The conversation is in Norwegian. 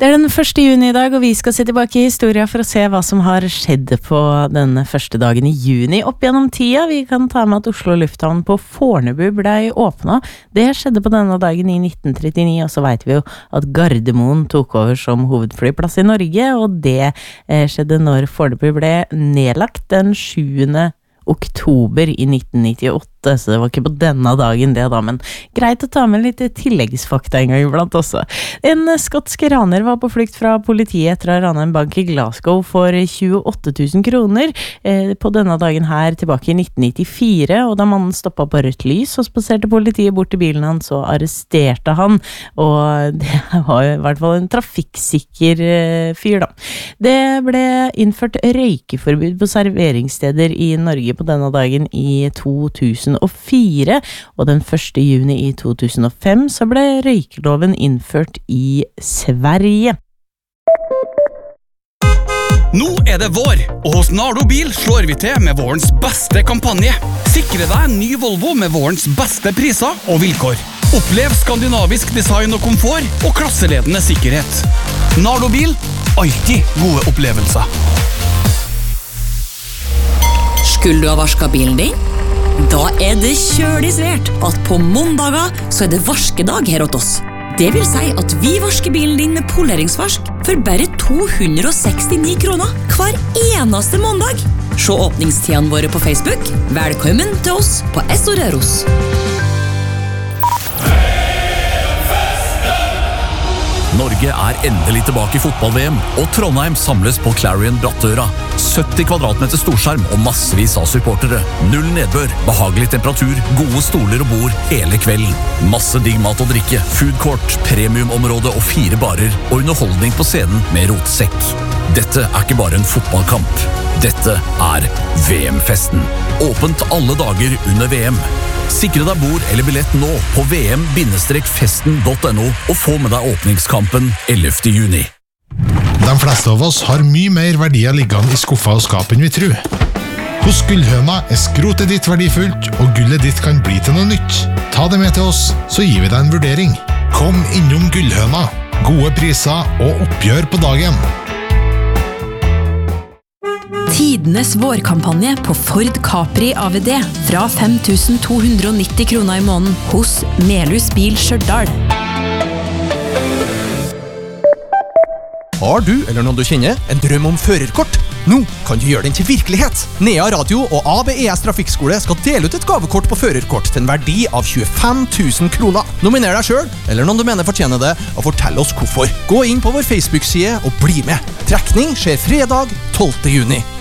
Det den 1. juni I dag, og vi skal se tilbake I historien for å se hva som har skjedd på denne første dagen I juni. Opp gjennom tida, vi kan ta med at Oslo lufthavn på Fornebu ble åpnet. Det skjedde på denne dagen I 1939, og så vet vi jo at Gardermoen tok over som hovedflyplass I Norge, og det skjedde når Fornebu ble nedlagt den 7. oktober I 1998, så det var ikke på denne dagen det da, men greit å ta med litt tilleggsfakta en gang iblant også. En skotsk raner var på flukt fra politiet etter å ha ranet en bank I Glasgow for 28 000 kroner på denne dagen her tilbake I 1994, og da mannen stoppet på rødt lys, så spaserte politiet bort til bilen hans og arresterte han, og det var I hvert fall en trafikksikker fyr da. Det ble innført røykeforbud på serveringssteder I Norge på denne dagen I 2004, og den 1. juni I 2005 så ble røykeloven innført I Sverige. Nå det vår, og hos Nardo Bil slår vi til med vårens beste kampanje. Sikre deg en ny Volvo med vårens beste priser og vilkår. Opplev skandinavisk design og komfort og klasseledende sikkerhet. Nardo Bil, alltid gode opplevelser. Skulle du ha vasket bilen din? Da det kjølig svært at på måndager så det varskedag her hos oss. Det vil si at vi vasker bilen din med poleringsvask for bare 269 kroner hver eneste måndag. Se åpningstidene våre på Facebook. Velkommen til oss på Essoreros. Norge endelig tilbake I fotball-VM, og Trondheim samles på Clarion Brattøra. 70 kvadratmeter storskjerm og massevis av supportere. Null nedbør, behagelig temperatur, gode stoler og bord hele kvelden. Masse digg mat og drikke, food court, premiumområde og 4 barer, og underholdning på scenen med rotsekk. Dette ikke bare en fotballkamp. Dette VM-festen. Åpent alle dager under VM. Sikre deg bord eller billett nå på vm-festen.no og få med deg åpningskampen 11. juni. De fleste av oss har mye mer verdier liggende I skuffa og skap enn vi tror. Hos Gullhøna skrotet ditt verdifullt, og gullet ditt kan bli til noe nytt. Ta det med til oss, så gir vi deg en vurdering. Kom innom Gullhøna. Gode priser og oppgjør på dagen. Tidenes vårkampanje på Ford Capri AVD fra 5.290 kroner I måneden hos Melhus Bil Stjørdal. Har du, eller noen du kjenner, en drøm om førerkort? Nå kan du gjøre den til virkelighet. Nea Radio og ABES Trafikkskole skal dele ut et gavekort på førerkort til en verdi av 25 000 kroner. Nominer deg selv, eller noen du mener fortjener det, og fortell oss hvorfor. Gå inn på vår Facebook-side og bli med. Trekning skjer fredag 12. juni.